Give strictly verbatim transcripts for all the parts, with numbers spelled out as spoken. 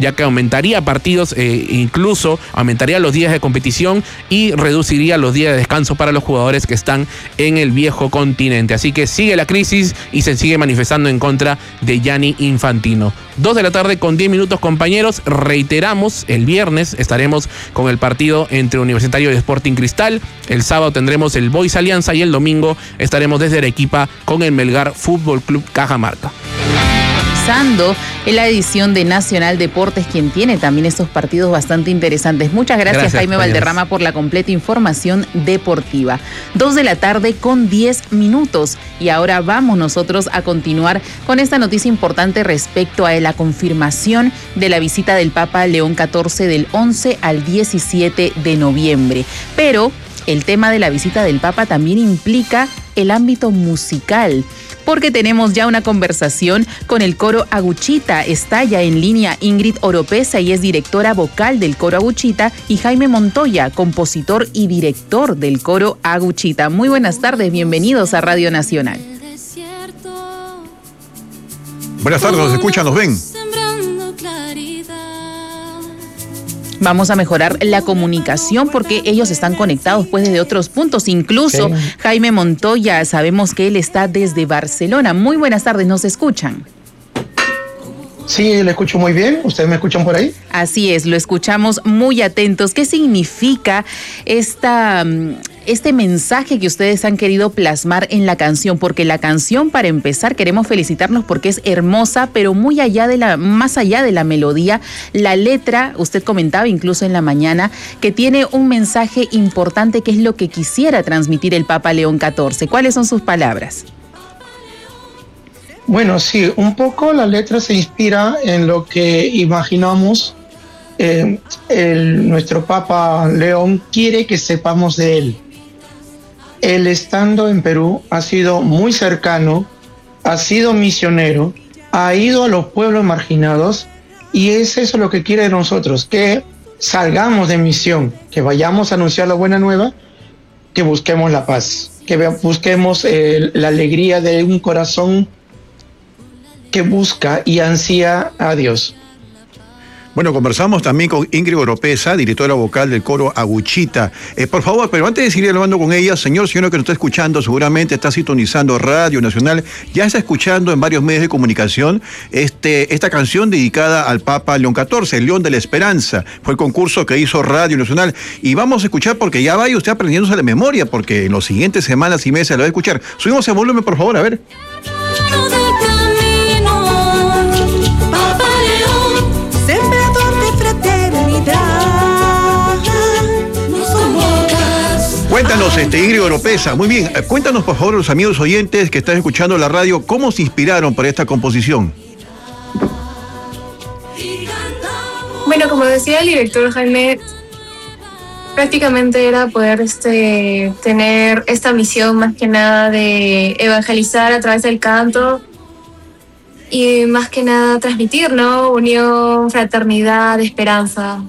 ya que aumentaría partidos, eh, incluso aumentaría los días de competición y reduciría los días de descanso para los jugadores que están en el viejo continente. Así que sigue la crisis y se sigue manifestando en contra de Gianni Infantino. Dos de la tarde con diez minutos, compañeros. Reiteramos, el viernes estaremos con el partido entre Universitario y Sporting Cristal. El sábado tendremos el Boys Alianza y el domingo estaremos desde Arequipa con el Melgar Fútbol Club Cajamarca. En la edición de Nacional Deportes, quien tiene también estos partidos bastante interesantes. Muchas gracias, gracias Jaime Valderrama, por la completa información deportiva. Dos de la tarde con diez minutos. Y ahora vamos nosotros a continuar con esta noticia importante respecto a la confirmación de la visita del Papa León catorce del once al diecisiete de noviembre. Pero el tema de la visita del Papa también implica el ámbito musical, porque tenemos ya una conversación con el coro Aguchita. Está ya en línea Ingrid Oropesa, y es directora vocal del coro Aguchita, y Jaime Montoya, compositor y director del coro Aguchita. Muy buenas tardes, bienvenidos a Radio Nacional. Buenas tardes, nos escuchan, nos ven. Vamos a mejorar la comunicación porque ellos están conectados pues desde otros puntos. Incluso sí. Jaime Montoya, sabemos que él está desde Barcelona. Muy buenas tardes, ¿nos escuchan? Sí, le escucho muy bien. ¿Ustedes me escuchan por ahí? Así es, lo escuchamos muy atentos. ¿Qué significa esta, este mensaje que ustedes han querido plasmar en la canción? Porque la canción, para empezar, queremos felicitarnos porque es hermosa, pero muy allá de la, más allá de la melodía, la letra, usted comentaba incluso en la mañana, que tiene un mensaje importante, que es lo que quisiera transmitir el Papa León catorce. ¿Cuáles son sus palabras? Bueno, sí, un poco la letra se inspira en lo que imaginamos eh, el, nuestro Papa León quiere que sepamos de él. Él, estando en Perú, ha sido muy cercano, ha sido misionero, ha ido a los pueblos marginados, y es eso lo que quiere de nosotros, que salgamos de misión, que vayamos a anunciar la buena nueva, que busquemos la paz, que busquemos eh, la alegría de un corazón que busca y ansía a Dios. Bueno, conversamos también con Ingrid Oropesa, directora vocal del coro Aguchita. Eh, por favor, pero antes de seguir hablando con ella, señor, señor que nos está escuchando, seguramente está sintonizando Radio Nacional, ya está escuchando en varios medios de comunicación este, esta canción dedicada al Papa León catorce, el León de la Esperanza. Fue el concurso que hizo Radio Nacional. Y vamos a escuchar, porque ya vaya usted aprendiéndose la memoria, porque en las siguientes semanas y meses la va a escuchar. Subimos el volumen, por favor, a ver. Cuéntanos, este, Ingrid Oropesa, muy bien, cuéntanos por favor, los amigos oyentes que están escuchando la radio, ¿cómo se inspiraron para esta composición? Bueno, como decía el director Jaime, prácticamente era poder este, tener esta misión más que nada de evangelizar a través del canto y más que nada transmitir, ¿no? Unión, fraternidad, esperanza.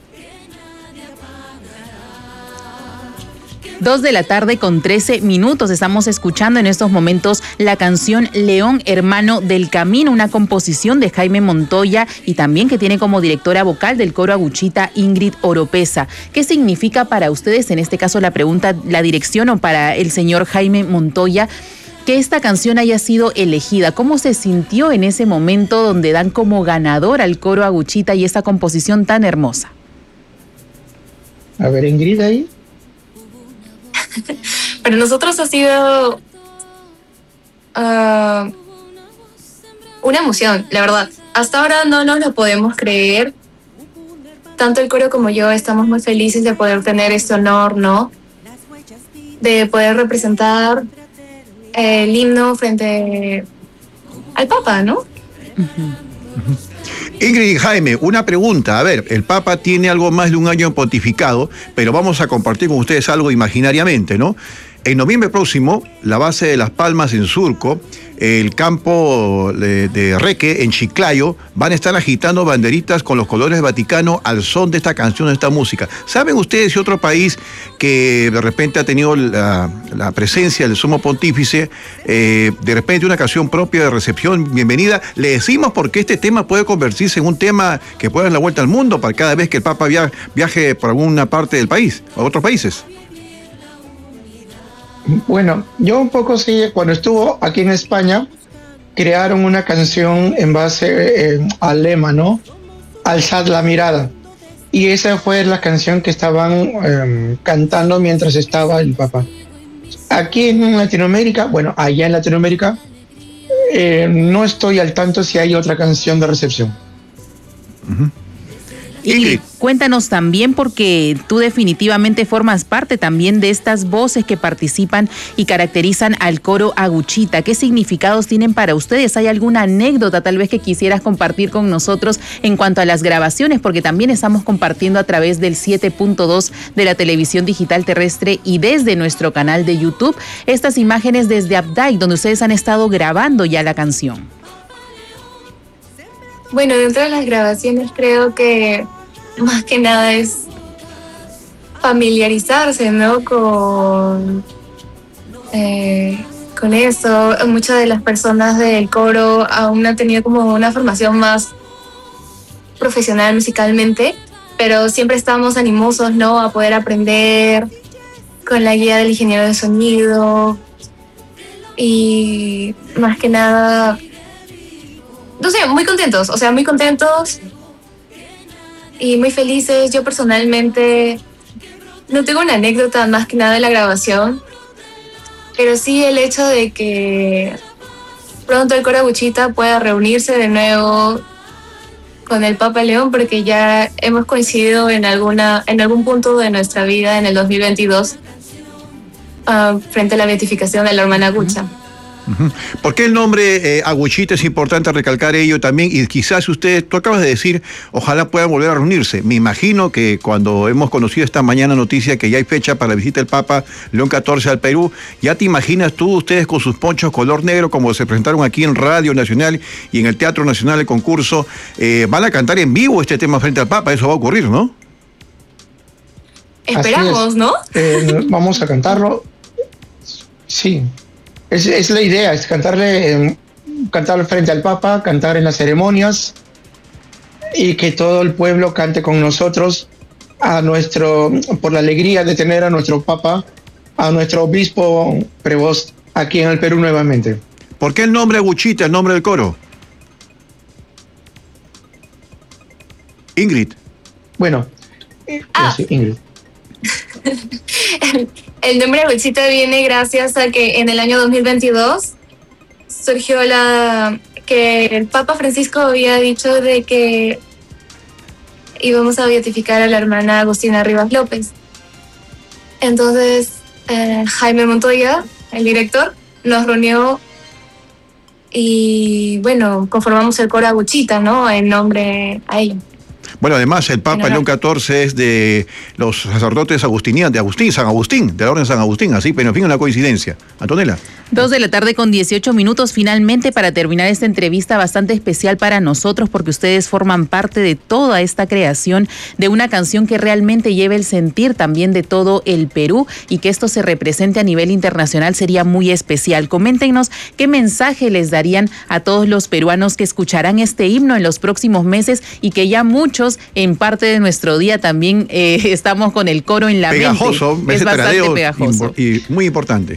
Dos de la tarde con trece minutos. Estamos escuchando en estos momentos la canción León, hermano del camino, una composición de Jaime Montoya y también que tiene como directora vocal del coro Aguchita Ingrid Oropesa. ¿Qué significa para ustedes, en este caso la pregunta, la dirección, o para el señor Jaime Montoya, que esta canción haya sido elegida? ¿Cómo se sintió en ese momento donde dan como ganador al coro Aguchita y esta composición tan hermosa? A ver, Ingrid, ahí. Para nosotros ha sido uh, una emoción, la verdad. Hasta ahora no nos lo podemos creer. Tanto el coro como yo estamos muy felices de poder tener este honor, ¿no? De poder representar el himno frente al Papa, ¿no? Uh-huh. Ingrid y Jaime, una pregunta. A ver, el Papa tiene algo más de un año pontificado, pero vamos a compartir con ustedes algo imaginariamente, ¿no? En noviembre próximo, la base de Las Palmas en Surco el campo de, de Reque, en Chiclayo, van a estar agitando banderitas con los colores del Vaticano al son de esta canción, de esta música. ¿Saben ustedes si otro país que de repente ha tenido la, la presencia del sumo pontífice, eh, de repente una canción propia de recepción, bienvenida? Le decimos porque este tema puede convertirse en un tema que puede dar la vuelta al mundo para cada vez que el Papa via, viaje por alguna parte del país, a otros países. Bueno, yo un poco sí, cuando estuvo aquí en España, crearon una canción en base eh, al lema, ¿no? Alzad la mirada. Y esa fue la canción que estaban eh, cantando mientras estaba el Papa. Aquí en Latinoamérica, bueno, allá en Latinoamérica, eh, no estoy al tanto si hay otra canción de recepción. Uh-huh. Y cuéntanos también, porque tú definitivamente formas parte también de estas voces que participan y caracterizan al coro Aguchita. ¿Qué significados tienen para ustedes? ¿Hay alguna anécdota tal vez que quisieras compartir con nosotros en cuanto a las grabaciones? Porque también estamos compartiendo a través del siete punto dos de la televisión digital terrestre y desde nuestro canal de YouTube estas imágenes desde Abday, donde ustedes han estado grabando ya la canción. Bueno, dentro de las grabaciones creo que más que nada es familiarizarse, ¿no? Con, eh, con eso. Muchas de las personas del coro aún han tenido como una formación más profesional musicalmente, pero siempre estamos animosos, ¿no? A poder aprender con la guía del ingeniero de sonido y más que nada... No sé, muy contentos, o sea, muy contentos y muy felices. Yo personalmente no tengo una anécdota más que nada de la grabación, pero sí el hecho de que pronto el coro Aguchita pueda reunirse de nuevo con el Papa León, porque ya hemos coincidido en alguna en algún punto de nuestra vida en el dos mil veintidós uh, frente a la beatificación de la hermana Agucha. Uh-huh. ¿Por qué el nombre eh, Aguchita? Es importante recalcar ello también, y quizás usted, tú acabas de decir, ojalá puedan volver a reunirse. Me imagino que cuando hemos conocido esta mañana noticia que ya hay fecha para la visita del Papa León catorce al Perú, ya te imaginas tú, ustedes con sus ponchos color negro, como se presentaron aquí en Radio Nacional y en el Teatro Nacional el concurso, eh, van a cantar en vivo este tema frente al Papa. Eso va a ocurrir, ¿no? Esperamos, ¿no? Eh, vamos a cantarlo. Sí. Es, es la idea, es cantarle, eh, cantar frente al Papa, cantar en las ceremonias y que todo el pueblo cante con nosotros a nuestro, por la alegría de tener a nuestro Papa, a nuestro obispo prevost aquí en el Perú nuevamente. ¿Por qué el nombre Aguchita, el nombre del coro? Ingrid. Bueno, eh, ah. sí, Ingrid. el, el nombre Aguchita viene gracias a que en el año dos mil veintidós surgió la que el Papa Francisco había dicho de que íbamos a beatificar a la hermana Agustina Rivas López. Entonces eh, Jaime Montoya, el director, nos reunió y bueno, conformamos el coro Aguchita, ¿no? En nombre a ella. Bueno, además el Papa León catorce es de los sacerdotes agustinianos, de Agustín, San Agustín, de la Orden de San Agustín, así, pero en fin, una coincidencia. Antonella. Dos de la tarde con dieciocho minutos, finalmente, para terminar esta entrevista bastante especial para nosotros, porque ustedes forman parte de toda esta creación de una canción que realmente lleve el sentir también de todo el Perú, y que esto se represente a nivel internacional sería muy especial. Coméntenos qué mensaje les darían a todos los peruanos que escucharán este himno en los próximos meses, y que ya muchos en parte de nuestro día también eh, estamos con el coro en la pegajoso, mente. Es bastante pegajoso. Y muy importante.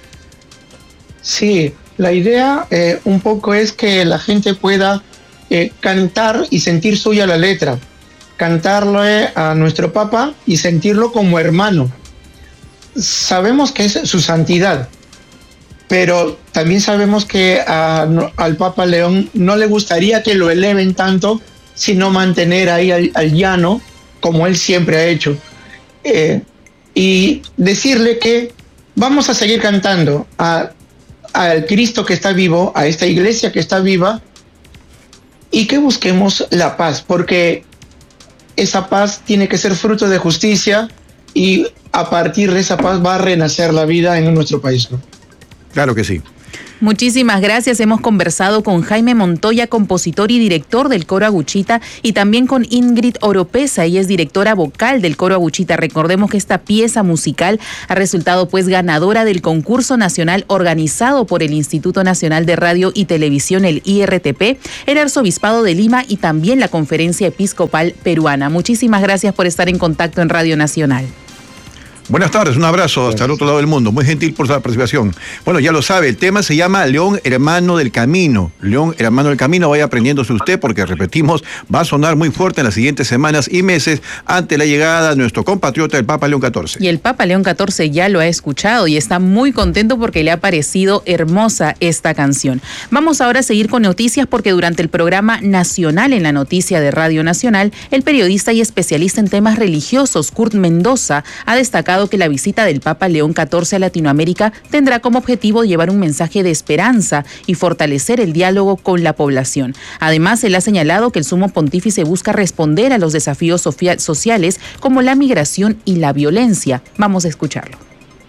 Sí, la idea eh, un poco es que la gente pueda eh, cantar y sentir suya la letra, cantarle a nuestro Papa y sentirlo como hermano. Sabemos que es su santidad, pero también sabemos que a, no, al Papa León no le gustaría que lo eleven tanto, sino mantener ahí al, al llano, como él siempre ha hecho. Eh, y decirle que vamos a seguir cantando a al Cristo que está vivo, a esta iglesia que está viva, y que busquemos la paz, porque esa paz tiene que ser fruto de justicia, y a partir de esa paz va a renacer la vida en nuestro país, ¿no? Claro que sí. Muchísimas gracias. Hemos conversado con Jaime Montoya, compositor y director del Coro Aguchita, y también con Ingrid Oropesa. Ella es directora vocal del Coro Aguchita. Recordemos que esta pieza musical ha resultado pues ganadora del concurso nacional organizado por el Instituto Nacional de Radio y Televisión, el I R T P, el Arzobispado de Lima y también la Conferencia Episcopal Peruana. Muchísimas gracias por estar en contacto en Radio Nacional. Buenas tardes, un abrazo hasta el otro lado del mundo. Muy gentil por su participación. Bueno, ya lo sabe, el tema se llama León Hermano del Camino. León Hermano del Camino, vaya aprendiéndose usted porque, repetimos, va a sonar muy fuerte en las siguientes semanas y meses ante la llegada de nuestro compatriota, el Papa León catorce. Y el Papa León catorce ya lo ha escuchado y está muy contento porque le ha parecido hermosa esta canción. Vamos ahora a seguir con noticias porque durante el programa Nacional en la Noticia de Radio Nacional, el periodista y especialista en temas religiosos, Kurt Mendoza, ha destacado que la visita del Papa León catorce a Latinoamérica tendrá como objetivo llevar un mensaje de esperanza y fortalecer el diálogo con la población. Además, él ha señalado que el Sumo Pontífice busca responder a los desafíos sociales como la migración y la violencia. Vamos a escucharlo.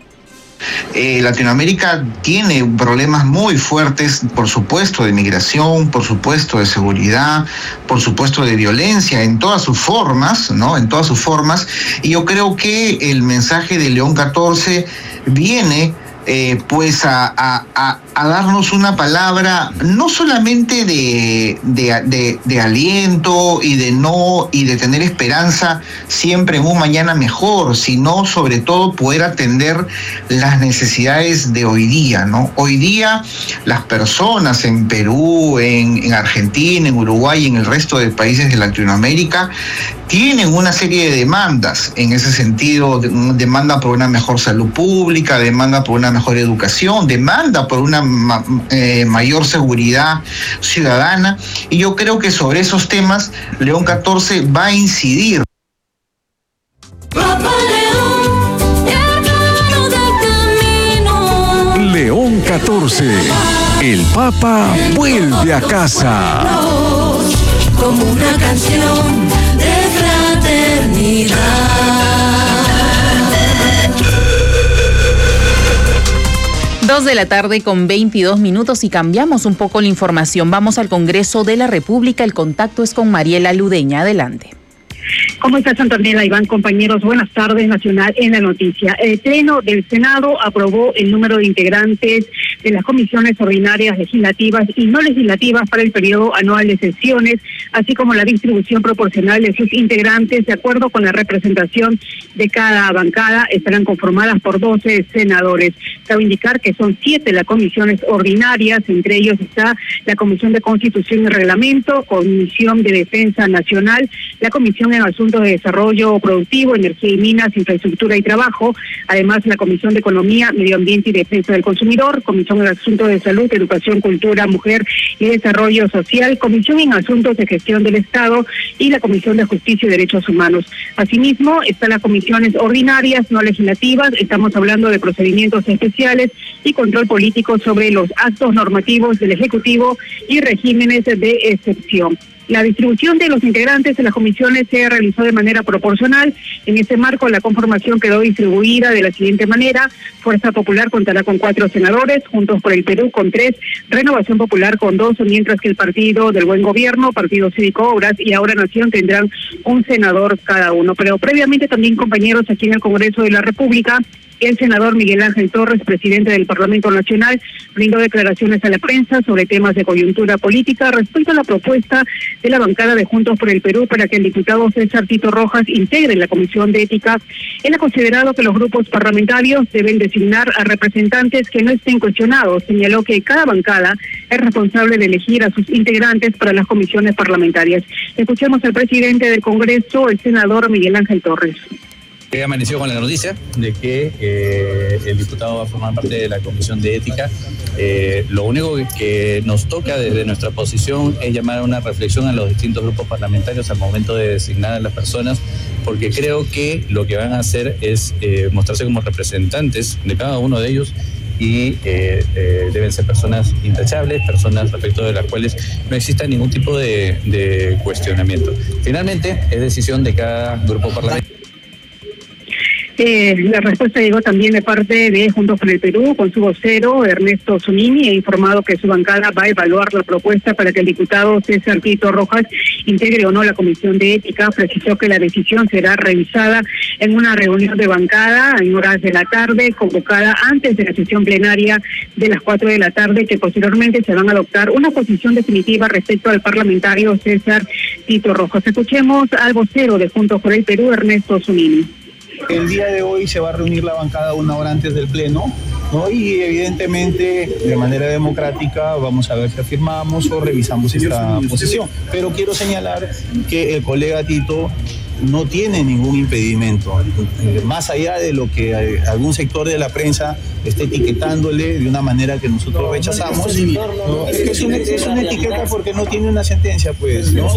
Eh, Latinoamérica tiene problemas muy fuertes, por supuesto, de migración, por supuesto, de seguridad, por supuesto, de violencia, en todas sus formas, ¿no? En todas sus formas. Y yo creo que el mensaje de León catorce viene Eh, pues a, a, a, a darnos una palabra no solamente de, de, de, de aliento y de no y de tener esperanza siempre en un mañana mejor, sino sobre todo poder atender las necesidades de hoy día, ¿no? Hoy día las personas en Perú, en, en Argentina, en Uruguay y en el resto de países de Latinoamérica tienen una serie de demandas en ese sentido, demanda por una mejor salud pública, demanda por una mejor educación, demanda por una ma- eh, mayor seguridad ciudadana, y yo creo que sobre esos temas León catorce va a incidir. León catorce, el Papa vuelve a casa. Como una canción de fraternidad. Dos de la tarde con veintidós minutos y cambiamos un poco la información. Vamos al Congreso de la República. El contacto es con Mariela Ludeña. Adelante. ¿Cómo estás, Antonella, Iván, compañeros? Buenas tardes, Nacional en la Noticia. El Pleno del Senado aprobó el número de integrantes de las comisiones ordinarias legislativas y no legislativas para el periodo anual de sesiones, así como la distribución proporcional de sus integrantes de acuerdo con la representación de cada bancada. Estarán conformadas por doce senadores. Cabe indicar que son siete las comisiones ordinarias, entre ellos está la Comisión de Constitución y Reglamento, Comisión de Defensa Nacional, la Comisión en Asuntos de Desarrollo Productivo, Energía y Minas, Infraestructura y Trabajo, además la Comisión de Economía, Medio Ambiente y Defensa del Consumidor, Comisión en Asuntos de Salud, Educación, Cultura, Mujer y Desarrollo Social, Comisión en Asuntos de Gestión del Estado y la Comisión de Justicia y Derechos Humanos. Asimismo, están las comisiones ordinarias no legislativas, estamos hablando de procedimientos especiales y control político sobre los actos normativos del Ejecutivo y regímenes de excepción. La distribución de los integrantes de las comisiones se realizó de manera proporcional. En ese marco, la conformación quedó distribuida de la siguiente manera: Fuerza Popular contará con cuatro senadores, Juntos por el Perú con tres, Renovación Popular con dos, mientras que el Partido del Buen Gobierno, Partido Cívico Obras y Ahora Nación tendrán un senador cada uno. Pero previamente también, compañeros, aquí en el Congreso de la República, el senador Miguel Ángel Torres, presidente del Parlamento Nacional, brindó declaraciones a la prensa sobre temas de coyuntura política respecto a la propuesta de la bancada de Juntos por el Perú para que el diputado César Tito Rojas integre la Comisión de Ética. Él ha considerado que los grupos parlamentarios deben designar a representantes que no estén cuestionados. Señaló que cada bancada es responsable de elegir a sus integrantes para las comisiones parlamentarias. Escuchemos al presidente del Congreso, el senador Miguel Ángel Torres. He amanecido con la noticia de que eh, el diputado va a formar parte de la Comisión de Ética. Eh, lo único que nos toca desde nuestra posición es llamar a una reflexión a los distintos grupos parlamentarios al momento de designar a las personas, porque creo que lo que van a hacer es eh, mostrarse como representantes de cada uno de ellos y eh, eh, deben ser personas intachables, personas respecto de las cuales no exista ningún tipo de, de cuestionamiento. Finalmente, es decisión de cada grupo parlamentario. Eh, la respuesta llegó también de parte de Juntos por el Perú, con su vocero Ernesto Zunini, ha informado que su bancada va a evaluar la propuesta para que el diputado César Tito Rojas integre o no la Comisión de Ética. Precisó que la decisión será revisada en una reunión de bancada en horas de la tarde, convocada antes de la sesión plenaria de las cuatro de la tarde, que posteriormente se van a adoptar una posición definitiva respecto al parlamentario César Tito Rojas. Escuchemos al vocero de Juntos por el Perú, Ernesto Zunini. El día de hoy se va a reunir la bancada una hora antes del pleno, ¿no? Y evidentemente, de manera democrática, vamos a ver si afirmamos o revisamos esta posición. Pero quiero señalar que el colega Tito no tiene ningún impedimento, eh, más allá de lo que eh, algún sector de la prensa esté etiquetándole de una manera que nosotros rechazamos. ¿No? Es que es una, es una etiqueta porque no tiene una sentencia, pues, ¿no?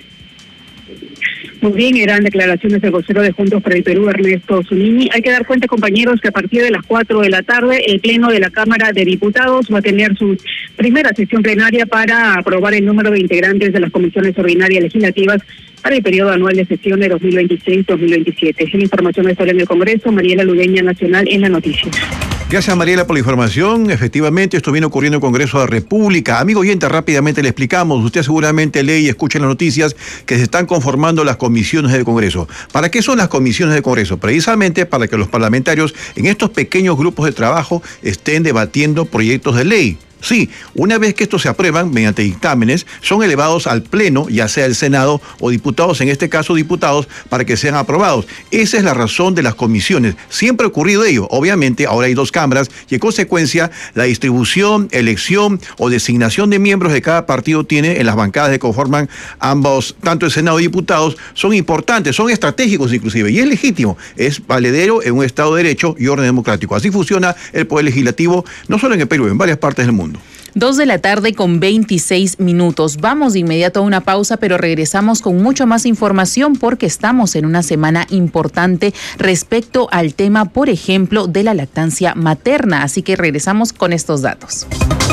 Muy bien, eran declaraciones del vocero de Juntos por el Perú, Ernesto Zunini. Hay que dar cuenta, compañeros, que a partir de las cuatro de la tarde el Pleno de la Cámara de Diputados va a tener su primera sesión plenaria para aprobar el número de integrantes de las comisiones ordinarias legislativas para el periodo anual de sesiones dos mil veintiséis dos mil veintisiete. Es la información de en el Congreso. Mariela Ludeña, Nacional, en la noticia. Gracias, Mariela, por la información. Efectivamente, esto viene ocurriendo en el Congreso de la República. Amigo oyente, rápidamente le explicamos. Usted seguramente lee y escucha en las noticias que se están conformando las comisiones del Congreso. ¿Para qué son las comisiones del Congreso? Precisamente para que los parlamentarios en estos pequeños grupos de trabajo estén debatiendo proyectos de ley. Sí, una vez que estos se aprueban mediante dictámenes, son elevados al Pleno, ya sea el Senado o diputados, en este caso diputados, para que sean aprobados. Esa es la razón de las comisiones. Siempre ha ocurrido ello. Obviamente, ahora hay dos cámaras y en consecuencia, la distribución, elección o designación de miembros de cada partido tiene en las bancadas que conforman ambos, tanto el Senado y diputados, son importantes, son estratégicos inclusive, y es legítimo, es valedero en un Estado de Derecho y orden democrático. Así funciona el Poder Legislativo, no solo en el Perú, en varias partes del mundo. Dos de la tarde con veintiséis minutos. Vamos de inmediato a una pausa, pero regresamos con mucho más información porque estamos en una semana importante respecto al tema, por ejemplo, de la lactancia materna. Así que regresamos con estos datos.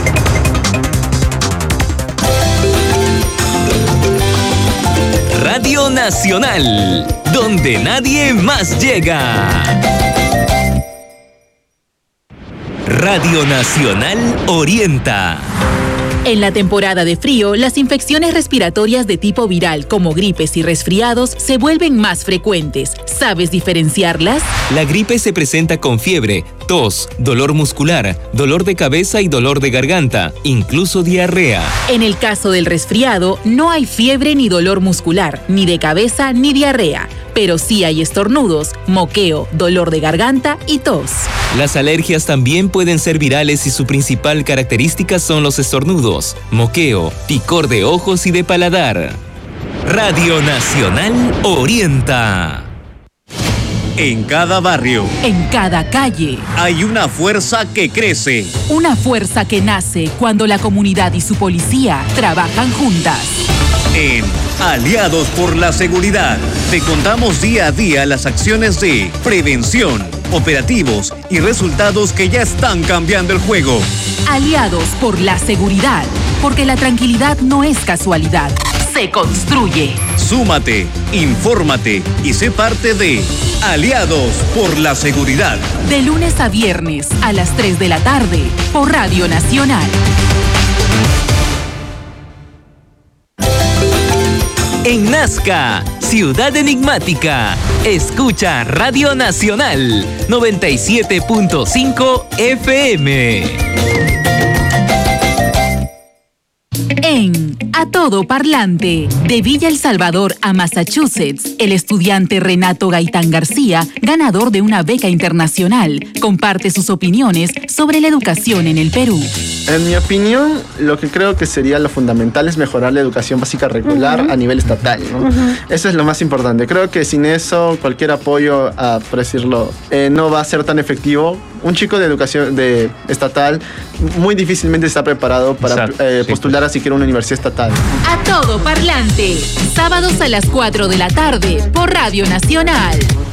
Radio Nacional, donde nadie más llega. Radio Nacional orienta. En la temporada de frío, las infecciones respiratorias de tipo viral, como gripes y resfriados, se vuelven más frecuentes. ¿Sabes diferenciarlas? La gripe se presenta con fiebre, tos, dolor muscular, dolor de cabeza y dolor de garganta, incluso diarrea. En el caso del resfriado, no hay fiebre ni dolor muscular, ni de cabeza ni diarrea, pero sí hay estornudos, moqueo, dolor de garganta y tos. Las alergias también pueden ser virales y su principal característica son los estornudos, moqueo, picor de ojos y de paladar. Radio Nacional orienta. En cada barrio, en cada calle, hay una fuerza que crece. Una fuerza que nace cuando la comunidad y su policía trabajan juntas. En Aliados por la Seguridad, te contamos día a día las acciones de prevención, operativos y resultados que ya están cambiando el juego. Aliados por la Seguridad, porque la tranquilidad no es casualidad, se construye. Súmate, infórmate y sé parte de Aliados por la Seguridad. De lunes a viernes a las tres de la tarde por Radio Nacional. En Nazca, Ciudad Enigmática, escucha Radio Nacional noventa y siete punto cinco F M. En A Todo Parlante, de Villa El Salvador a Massachusetts, el estudiante Renato Gaitán García, ganador de una beca internacional, comparte sus opiniones sobre la educación en el Perú. En mi opinión, lo que creo que sería lo fundamental es mejorar la educación básica regular uh-huh. a nivel estatal, ¿no? Uh-huh. Eso es lo más importante. Creo que sin eso, cualquier apoyo, a, por decirlo, eh, no va a ser tan efectivo. Un chico de educación de estatal muy difícilmente está preparado para eh, postular a siquiera una universidad estatal. A Todo Parlante, sábados a las cuatro de la tarde por Radio Nacional.